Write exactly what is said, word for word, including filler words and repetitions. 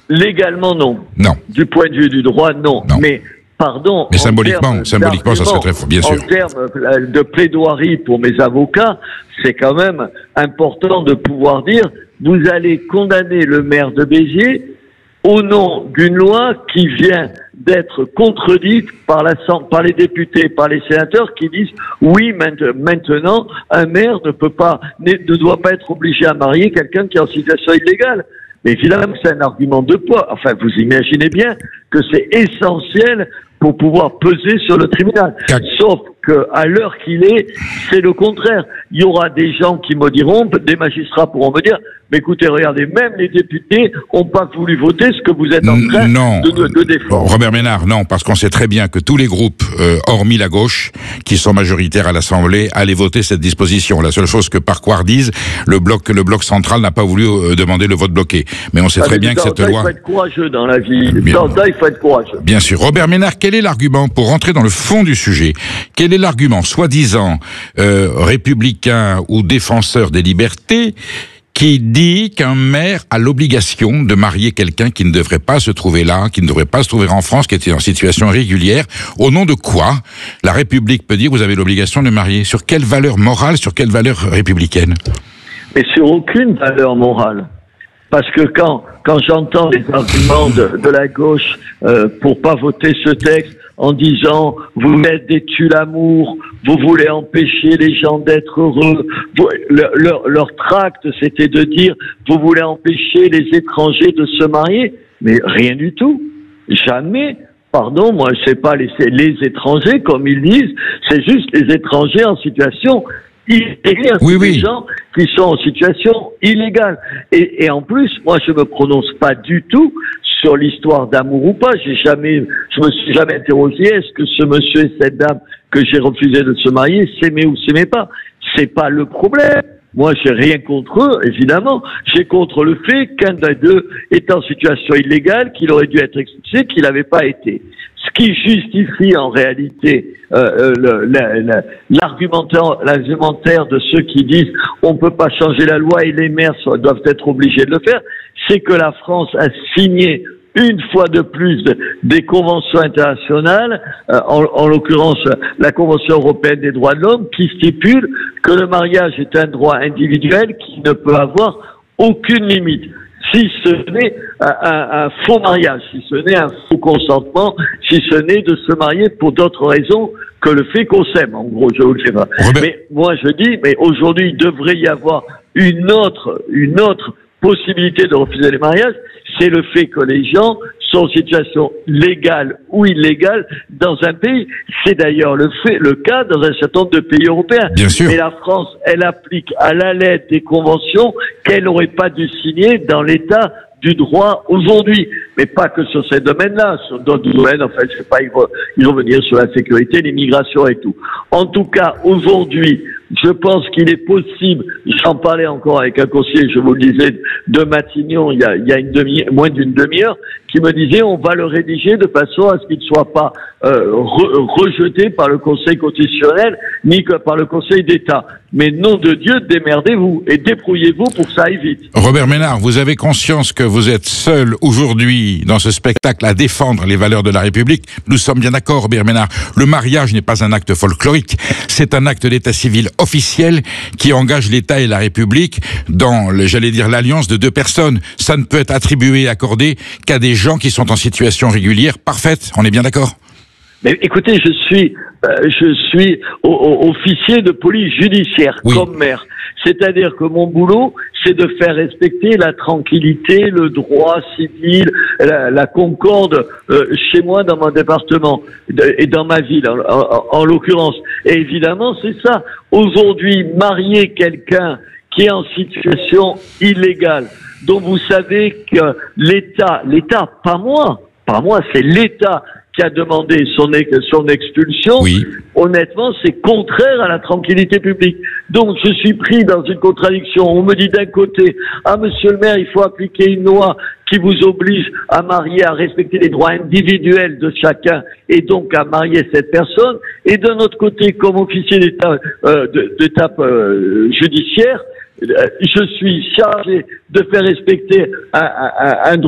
Légalement, non. Non. Du point de vue du droit, non. non. Mais, pardon... Mais symboliquement, symboliquement ça serait très fort, bien sûr. En termes de plaidoirie pour mes avocats, c'est quand même important de pouvoir dire, vous allez condamner le maire de Béziers au nom d'une loi qui vient d'être contredite par, la, par les députés, par les sénateurs qui disent oui, maintenant, un maire ne peut pas, ne, ne doit pas être obligé à marier quelqu'un qui est en situation illégale. Mais évidemment, c'est un argument de poids. Enfin, vous imaginez bien que c'est essentiel pour pouvoir peser sur le tribunal. Sauf qu'à l'heure qu'il est, c'est le contraire. Il y aura des gens qui me diront, des magistrats pourront me dire, mais écoutez, regardez, même les députés n'ont pas voulu voter ce que vous êtes en train non. de, de, de défendre. Robert Ménard, non, parce qu'on sait très bien que tous les groupes, euh, hormis la gauche, qui sont majoritaires à l'Assemblée, allaient voter cette disposition. La seule chose que par quoi disent, le bloc, le bloc central n'a pas voulu euh, demander le vote bloqué. Mais on sait ah, très bien que cette loi... Il faut être courageux dans la vie. Dans ça, il faut être courageux. Bien sûr. Robert Ménard, quel est l'argument, pour rentrer dans le fond du sujet, quel est l'argument, soi-disant euh, républicain ou défenseur des libertés, qui dit qu'un maire a l'obligation de marier quelqu'un qui ne devrait pas se trouver là, qui ne devrait pas se trouver en France, qui était en situation irrégulière, au nom de quoi la République peut dire vous avez l'obligation de le marier? Sur quelle valeur morale, sur quelle valeur républicaine? Mais sur aucune valeur morale. Parce que quand, quand j'entends les arguments de, de la gauche euh, pour pas voter ce texte, en disant vous êtes des tue-l'amour, vous voulez empêcher les gens d'être heureux. Vous, leur, leur, leur tract, c'était de dire vous voulez empêcher les étrangers de se marier. Mais rien du tout. Jamais. Pardon, moi je sais pas les, les étrangers comme ils disent, c'est juste les étrangers en situation illégale. Oui, oui. Les gens qui sont en situation illégale. Et, et en plus, moi je me prononce pas du tout sur l'histoire d'amour ou pas. J'ai jamais, je me suis jamais interrogé, est-ce que ce monsieur et cette dame que j'ai refusé de se marier s'aimaient ou s'aimaient pas? C'est pas le problème. Moi, j'ai rien contre eux, évidemment. J'ai contre le fait qu'un des deux est en situation illégale, qu'il aurait dû être expulsé, qu'il n'avait pas été. Ce qui justifie en réalité euh, euh, l'argumentaire, l'argumentaire de ceux qui disent on ne peut pas changer la loi et les maires doivent être obligés de le faire, c'est que la France a signé une fois de plus des conventions internationales, euh, en, en l'occurrence la Convention européenne des droits de l'homme, qui stipule que le mariage est un droit individuel qui ne peut avoir aucune limite. Si ce n'est un, un, un faux mariage, si ce n'est un faux consentement, si ce n'est de se marier pour d'autres raisons que le fait qu'on s'aime, en gros, je vous le sais pas. Robert... Mais moi je dis, mais aujourd'hui il devrait y avoir une autre, une autre possibilité de refuser les mariages, c'est le fait que les gens sont en situation légale ou illégale dans un pays. C'est d'ailleurs le fait, le cas dans un certain nombre de pays européens. Bien sûr. Mais la France, elle applique à la lettre des conventions qu'elle n'aurait pas dû signer dans l'état du droit aujourd'hui. Mais pas que sur ces domaines-là, sur d'autres domaines, enfin, je sais pas, ils vont, ils vont venir sur la sécurité, l'immigration et tout. En tout cas, aujourd'hui, je pense qu'il est possible, j'en parlais encore avec un conseiller, je vous le disais, de Matignon, il y a, il y a une demi, moins d'une demi-heure, qui me disait on va le rédiger de façon à ce qu'il ne soit pas euh, re, rejeté par le Conseil constitutionnel, ni que par le Conseil d'État. Mais nom de Dieu, démerdez-vous et débrouillez-vous pour que ça aille vite. Robert Ménard, vous avez conscience que vous êtes seul aujourd'hui dans ce spectacle à défendre les valeurs de la République. Nous sommes bien d'accord, Robert Ménard. Le mariage n'est pas un acte folklorique, c'est un acte d'état civil officiel qui engage l'État et la République dans, j'allais dire, l'alliance de deux personnes. Ça ne peut être attribué et accordé qu'à des gens qui sont en situation régulière parfaite. On est bien d'accord? Mais écoutez, je suis, euh, je suis au, au, officier de police judiciaire, oui, comme maire. C'est-à-dire que mon boulot, c'est de faire respecter la tranquillité, le droit civil, la, la concorde euh, chez moi dans mon département de, et dans ma ville, en, en, en l'occurrence. Et évidemment, c'est ça. Aujourd'hui, marier quelqu'un qui est en situation illégale, dont vous savez que l'État, l'État, pas moi, pas moi, c'est l'État qui a demandé son, ex, son expulsion, oui, honnêtement, c'est contraire à la tranquillité publique. Donc, je suis pris dans une contradiction. On me dit d'un côté, ah, monsieur le maire, il faut appliquer une loi qui vous oblige à marier, à respecter les droits individuels de chacun, et donc à marier cette personne. Et d'un autre côté, comme officier d'état, euh, d'étape euh, judiciaire, je suis chargé de faire respecter un, un, un droit